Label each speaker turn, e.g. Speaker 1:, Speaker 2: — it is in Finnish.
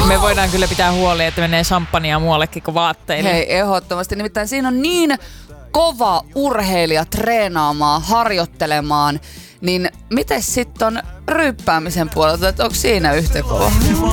Speaker 1: Me voidaan kyllä pitää huoli, että menee champagnea muuallekin kuin vaatteille.
Speaker 2: Hei, ehdottomasti. Nimittäin siinä on niin kova urheilija treenaamaan, harjoittelemaan. Niin miten sitten on ryyppäämisen puolelta, että onko siinä yhtä kova?